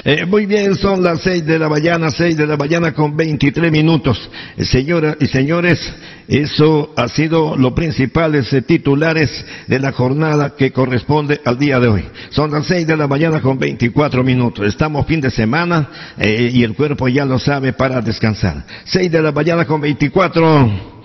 Muy bien, son las 6 de la mañana con 23 minutos. Señoras y señores, eso ha sido los principales titulares de la jornada que corresponde al día de hoy. Son las 6 de la mañana con 24 minutos. Estamos fin de semana y el cuerpo ya lo sabe para descansar. 6 de la mañana con 24.